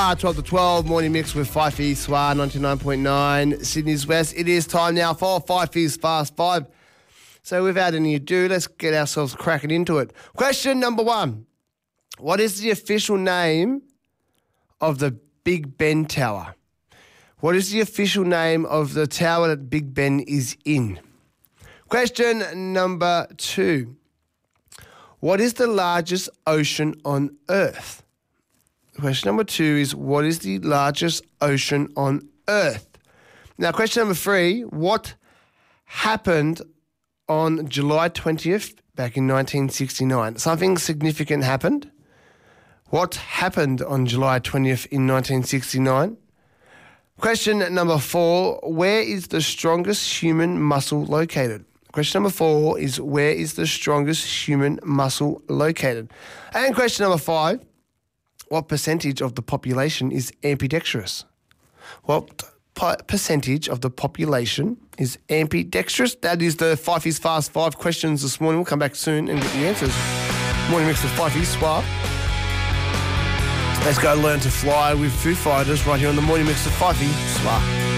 Swar, 12 to 12, morning mix with Fifey, Swar, 99.9, Sydney's West. It is time now for Fifey's Fast Five. So without any ado, let's get ourselves cracking into it. Question number one. What is the official name of the Big Ben Tower? What is the official name of the tower that Big Ben is in? Question number two. What is the largest ocean on Earth? Question number two is, what is the largest ocean on Earth? Now, question number three, what happened on July 20th back in 1969? Something significant happened. What happened on July 20th in 1969? Question number four, where is the strongest human muscle located? Question number four is, where is the strongest human muscle located? And question number five, what percentage of the population is ambidextrous? What percentage of the population is ambidextrous? That is the Fifey's Fast Five questions this morning. We'll come back soon and get the answers. Morning mix with Fifey, Swar. Let's go learn to fly with Foo Fighters right here on the morning mix with Fifey, Swar.